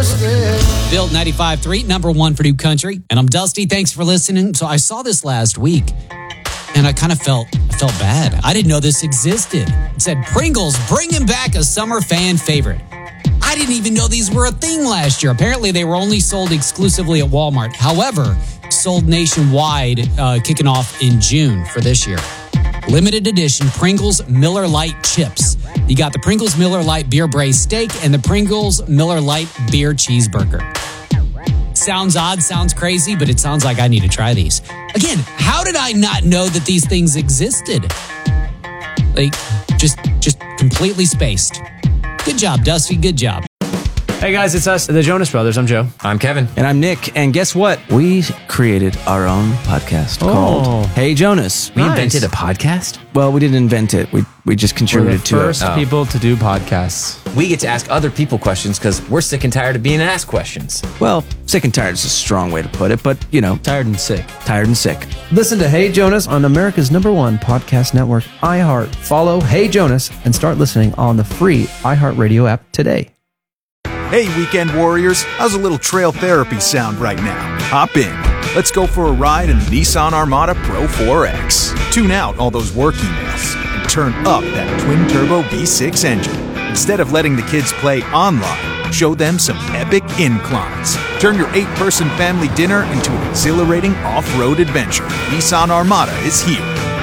Built 95.3, number one for New Country. And I'm Dusty. Thanks for listening. So I saw this last week, and I kind of felt bad. I didn't know this existed. It said, Pringles bringing back a summer fan favorite. I didn't even know these were a thing last year. Apparently, they were only sold exclusively at Walmart. However, sold nationwide, kicking off in June for this year. Limited edition Pringles Miller Lite chips. You got the Pringles Miller Lite beer braised steak and the Pringles Miller Lite beer cheeseburger. Sounds odd, sounds crazy, but it sounds like I need to try these. Again, how did I not know that these things existed? Like, just completely spaced. Good job, Dusty. Good job. Hey guys, it's us, the Jonas Brothers. I'm Joe. I'm Kevin. And I'm Nick. And guess what? We created our own podcast called Hey Jonas. We invented a podcast? Well, we didn't invent it. We just contributed to it. We're the first people to do podcasts. We get to ask other people questions because we're sick and tired of being asked questions. Well, sick and tired is a strong way to put it, but, you know. Tired and sick. Tired and sick. Listen to Hey Jonas on America's #1 podcast network, iHeart. Follow Hey Jonas and start listening on the free iHeartRadio app today. Hey, weekend warriors, how's a little trail therapy sound right now? Hop in. Let's go for a ride in the Nissan Armada Pro 4X. Tune out all those work emails and turn up that twin-turbo V6 engine. Instead of letting the kids play online, show them some epic inclines. Turn your 8-person family dinner into an exhilarating off-road adventure. Nissan Armada is here.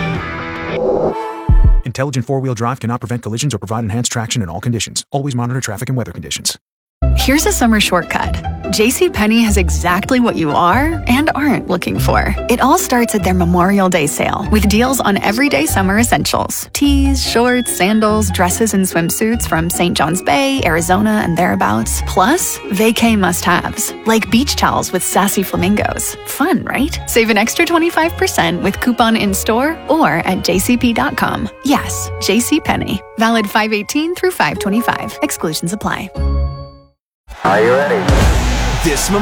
Intelligent four-wheel drive cannot prevent collisions or provide enhanced traction in all conditions. Always monitor traffic and weather conditions. Here's a summer shortcut. JCPenney has exactly what you are and aren't looking for. It all starts at their Memorial Day sale with deals on everyday summer essentials. Tees, shorts, sandals, dresses, and swimsuits from St. John's Bay, Arizona, and thereabouts. Plus, vacay must-haves, like beach towels with sassy flamingos. Fun, right? Save an extra 25% with coupon in-store or at jcp.com. Yes, JCPenney. Valid 5/18 through 5/25. Exclusions apply. Are you ready? This